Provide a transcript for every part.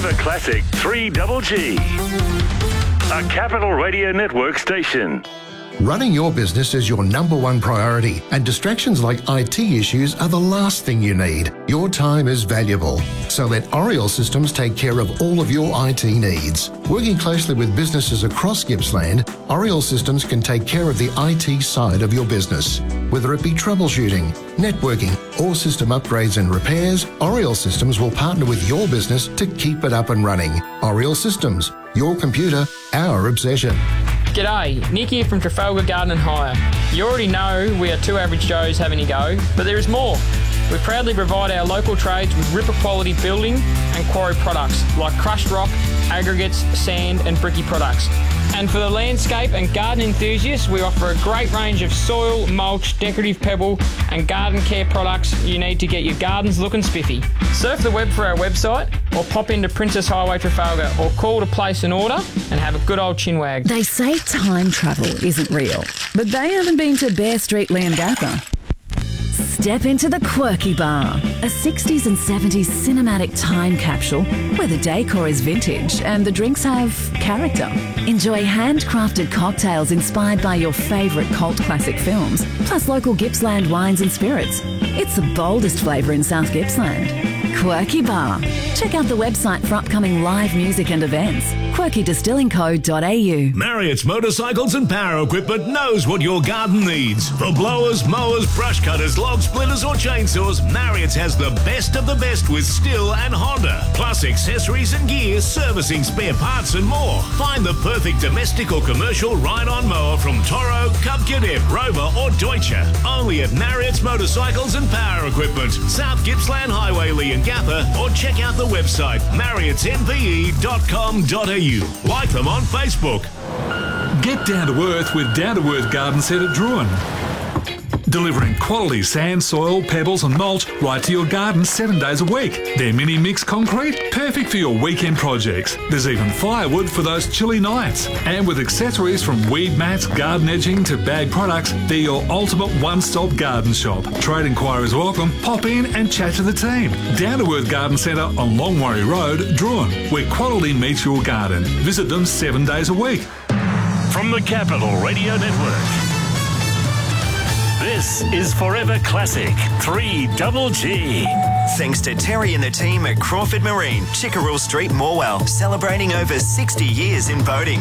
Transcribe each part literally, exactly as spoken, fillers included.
Forever Classic three G G. A Capital Radio Network station. Running your business is your number one priority, and distractions like I T issues are the last thing you need. Your time is valuable, so let Oriel Systems take care of all of your I T needs. Working closely with businesses across Gippsland, Oriel Systems can take care of the I T side of your business. Whether it be troubleshooting, networking, or system upgrades and repairs, Oriel Systems will partner with your business to keep it up and running. Oriel Systems, your computer, our obsession. G'day, Nick here from Trafalgar Garden and Hire. You already know we are two average Joes having a go, but there is more. We proudly provide our local trades with ripper quality building and quarry products like crushed rock, aggregates, sand and bricky products. And for the landscape and garden enthusiasts, we offer a great range of soil, mulch, decorative pebble and garden care products you need to get your gardens looking spiffy. Surf the web for our website or pop into Princess Highway Trafalgar or call to place an order and have a good old chinwag. They say time travel isn't real, but they haven't been to Bear Street, Leongatha. Step into the Quirky Bar, a sixties and seventies cinematic time capsule where the decor is vintage and the drinks have character. Enjoy handcrafted cocktails inspired by your favourite cult classic films, plus local Gippsland wines and spirits. It's the boldest flavour in South Gippsland. Quirky Bar. Check out the website for upcoming live music and events. quirky distilling co dot a u. Marriott's Motorcycles and Power Equipment knows what your garden needs. For blowers, mowers, brush cutters, log splitters or chainsaws, Marriott's has the best of the best with Stihl and Honda. Plus accessories and gear, servicing, spare parts and more. Find the perfect domestic or commercial ride-on mower from Toro, Cub Cadet, Rover or Deutsche. Only at Marriott's Motorcycles and Power Equipment, South Gippsland Highway, Leongatha, or check out the website marriotts n p e dot com dot a u. Like them on Facebook. Get down to earth with Down to Earth Garden Centre Druin. Delivering quality sand, soil, pebbles and mulch right to your garden seven days a week. Their mini mix concrete, perfect for your weekend projects. There's even firewood for those chilly nights. And with accessories from weed mats, garden edging to bag products, they're your ultimate one-stop garden shop. Trade inquiries welcome. Pop in and chat to the team. Down to Earth Garden Centre on Longwarry Road, Druin, where quality meets your garden. Visit them seven days a week. From the Capital Radio Network, this is Forever Classic three G G. Thanks to Terry and the team at Crawford Marine, Chickerell Street, Morwell, celebrating over sixty years in boating.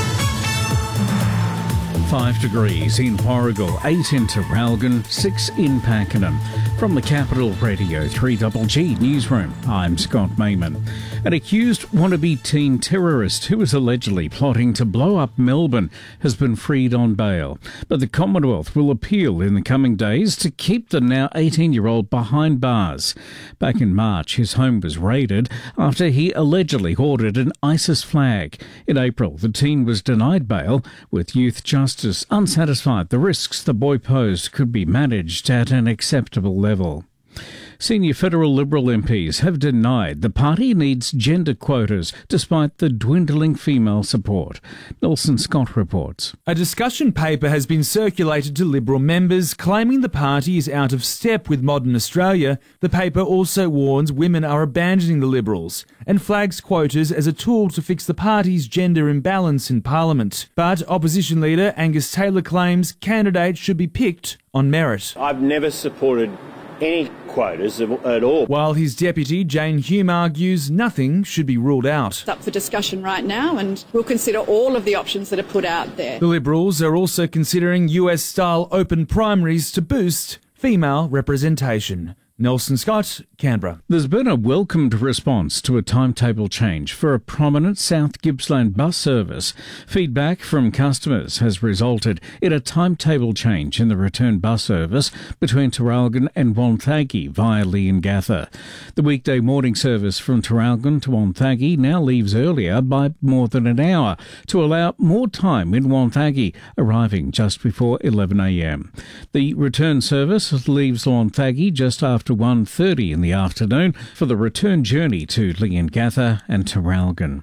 Five degrees in Warragul, eight in Traralgon, six in Pakenham. From the Capital Radio three G G Newsroom, I'm Scott Mayman. An accused wannabe teen terrorist who is allegedly plotting to blow up Melbourne has been freed on bail. But the Commonwealth will appeal in the coming days to keep the now eighteen-year-old behind bars. Back in March, his home was raided after he allegedly ordered an ISIS flag. In April, the teen was denied bail, with Youth Justice unsatisfied the risks the boy posed could be managed at an acceptable level. Senior federal Liberal M Ps have denied the party needs gender quotas despite the dwindling female support. Nelson Scott reports. A discussion paper has been circulated to Liberal members claiming the party is out of step with modern Australia. The paper also warns women are abandoning the Liberals and flags quotas as a tool to fix the party's gender imbalance in Parliament. But opposition leader Angus Taylor claims candidates should be picked on merit. I've never supported any quotas at all. While his deputy, Jane Hume, argues nothing should be ruled out. It's up for discussion right now and we'll consider all of the options that are put out there. The Liberals are also considering U S-style open primaries to boost female representation. Nelson Scott, Canberra. There's been a welcomed response to a timetable change for a prominent South Gippsland bus service. Feedback from customers has resulted in a timetable change in the return bus service between Traralgon and Wonthaggi via Leongatha. The weekday morning service from Traralgon to Wonthaggi now leaves earlier by more than an hour to allow more time in Wonthaggi, arriving just before eleven a m. The return service leaves Wonthaggi just after one thirty in the afternoon for the return journey to Leongatha and Traralgon.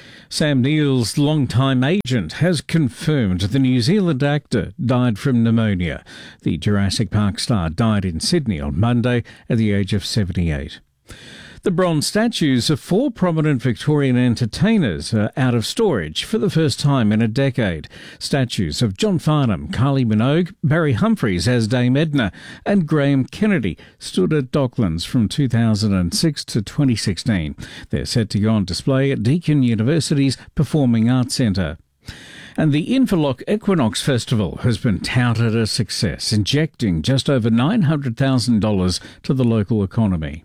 Sam Neill's longtime agent has confirmed the New Zealand actor died from pneumonia. The Jurassic Park star died in Sydney on Monday at the age of seventy-eight. The bronze statues of four prominent Victorian entertainers are out of storage for the first time in a decade. Statues of John Farnham, Kylie Minogue, Barry Humphries as Dame Edna and Graham Kennedy stood at Docklands from two thousand six to twenty sixteen. They're set to go on display at Deakin University's Performing Arts Centre. And the Inverloch Equinox Festival has been touted a success, injecting just over nine hundred thousand dollars to the local economy.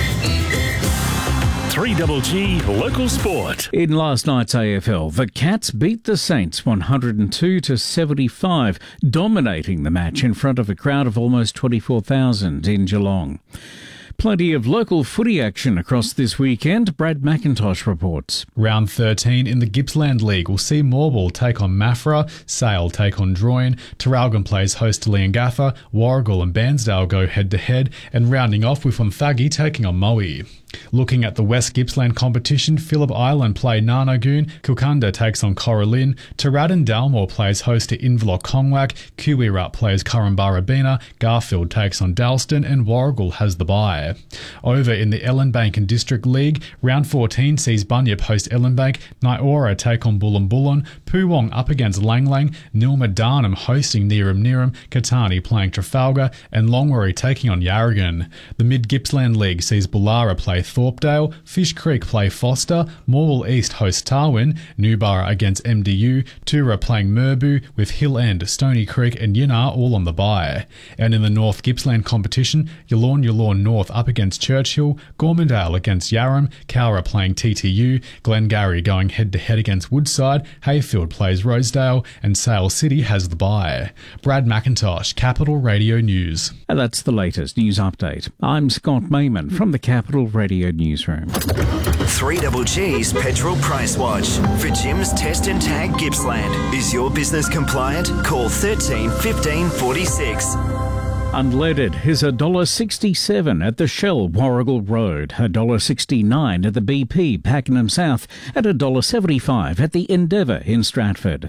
three G G Local Sport. In last night's A F L, the Cats beat the Saints one hundred two to seventy-five, dominating the match in front of a crowd of almost twenty-four thousand in Geelong. Plenty of local footy action across this weekend. Brad McIntosh reports. Round thirteen in the Gippsland League will see Morwell take on Maffra, Sale take on Droyne, Traralgon plays host to Leongatha, Warragul and Bairnsdale go head-to-head, and rounding off with Wonthaggi taking on Moe. Looking at the West Gippsland competition, Phillip Island play Narnagoon, Kilcunda takes on Coralin, Taradan Dalmore plays host to Inverloch Congwack, Kiwirat plays Currumbarabina, Garfield takes on Dalston, and Warragul has the bye. Over in the Ellenbank and District League, round fourteen sees Bunyip host Ellenbank, Naiora take on Bullumbullun, Poowong up against Langlang, Nilma Darnham hosting Neerim Neerim, Katani playing Trafalgar, and Longwarry taking on Yarragon. The Mid Gippsland League sees Bullara play Thorpedale, Fish Creek play Foster, Morwell East host Tarwin, Newborough against M D U, Tura playing Murbu, with Hill End, Stony Creek and Yinnar all on the bye. And in the North Gippsland competition, Yallourn Yallourn North up against Churchill, Gormandale against Yarram, Cowra playing T T U, Glengarry going head-to-head against Woodside, Hayfield plays Rosedale, and Sale City has the bye. Brad McIntosh, Capital Radio News. And that's the latest news update. I'm Scott Mayman from the Capital Radio Newsroom. three G G's Petrol Price Watch. For Jim's Test and Tag Gippsland. Is your business compliant? Call thirteen fifteen forty-six. Unleaded is one dollar sixty-seven at the Shell Warragul Road, one dollar sixty-nine at the B P Pakenham South, and one dollar seventy-five at the Endeavour in Stratford.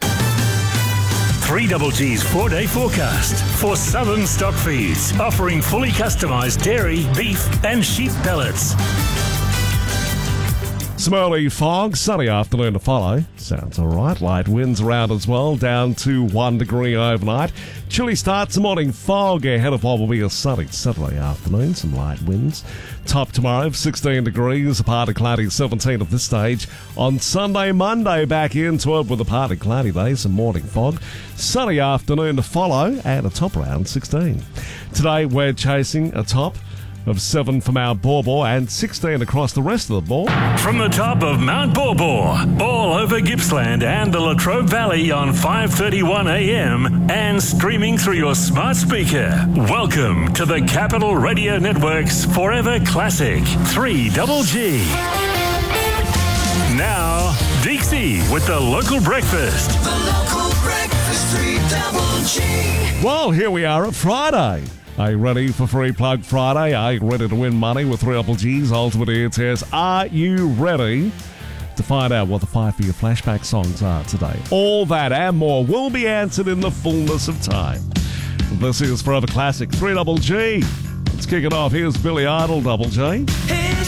three G G's four-day forecast for Southern Stock Feeds, offering fully customised dairy, beef and sheep pellets. Some early fog, sunny afternoon to follow. Sounds all right. Light winds around as well, down to one degree overnight. Chilly start to morning fog ahead of what will be a sunny Saturday afternoon. Some light winds. Top tomorrow of sixteen degrees, a partly cloudy seventeen at this stage. On Sunday, Monday, back into it with a partly cloudy day, some morning fog. Sunny afternoon to follow and a top around sixteen. Today we're chasing a top of seven for Mount Borbor and sixteen across the rest of the ball. From the top of Mount Borbor, all over Gippsland and the Latrobe Valley on five thirty-one a m and streaming through your smart speaker. Welcome to the Capital Radio Network's Forever Classic three G G. Now, Dixie with the local breakfast. The local breakfast three G G. Well, here we are at Friday. Are you ready for Free Plug Friday? Are you ready to win money with three G's Ultimate Ear Test? Are you ready to find out what the five for your flashback songs are today? All that and more will be answered in the fullness of time. This is Forever Classic three G G. Let's kick it off. Here's Billy Idol, Double J. Hey.